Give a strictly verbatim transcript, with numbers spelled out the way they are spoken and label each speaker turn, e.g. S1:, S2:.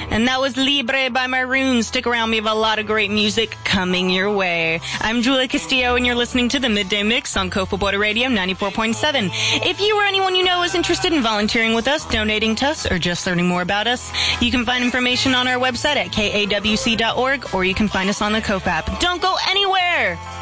S1: And that was Libre by Maroon. Stick around, we have a lot of great music coming your way. I'm Julia Castillo, and you're listening to the Midday Mix on Copa Border Radio ninety-four point seven. If you or anyone you know is interested in volunteering with us, donating to us, or just learning more about us, you can find information on our website at K A W C dot org, or you can find us on the Copa app. Don't go anywhere!